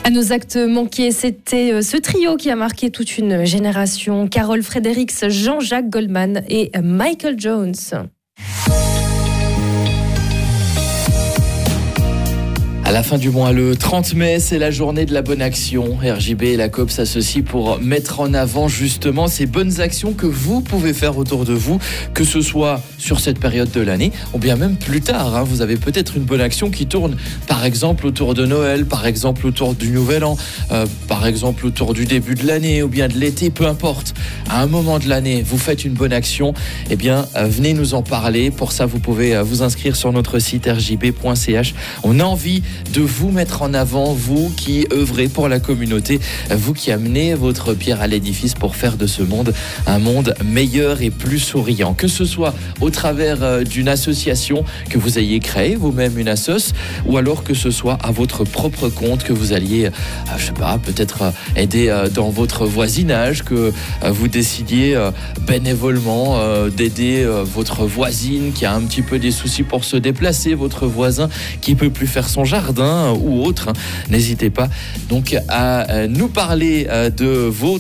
À nos actes manqués, c'était ce trio qui a marqué toute une génération. Carol Fredericks, Jean-Jacques Goldman et Michael Jones. À la fin du mois, le 30 mai, c'est la journée de la bonne action. RJB et la COP s'associent pour mettre en avant justement ces bonnes actions que vous pouvez faire autour de vous, que ce soit sur cette période de l'année ou bien même plus tard. Vous avez peut-être une bonne action qui tourne par exemple autour de Noël, par exemple autour du Nouvel An, par exemple autour du début de l'année ou bien de l'été, peu importe. À un moment de l'année, vous faites une bonne action, eh bien venez nous en parler. Pour ça, vous pouvez vous inscrire sur notre site rjb.ch. On a envie de vous mettre en avant, vous qui œuvrez pour la communauté, vous qui amenez votre pierre à l'édifice pour faire de ce monde un monde meilleur et plus souriant. Que ce soit au travers d'une association que vous ayez créée, vous-même une assoce, ou alors que ce soit à votre propre compte, que vous alliez, je sais pas, peut-être aider dans votre voisinage, que vous décidiez bénévolement d'aider votre voisine qui a un petit peu des soucis pour se déplacer, votre voisin qui peut plus faire son jardin ou autre. N'hésitez pas donc à nous parler de vos